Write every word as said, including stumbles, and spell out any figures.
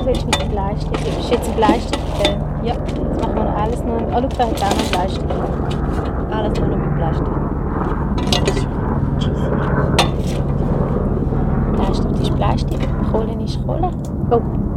willst mit dem Bleistift. Das ist jetzt ein Bleistift. Äh, ja, jetzt machen wir noch alles nur. Oh, schau, da hat es auch noch einen Bleistift. Alles nur noch mit Bleistift. Bleistift ist Bleistift, Kohle ist Kohle. Oh.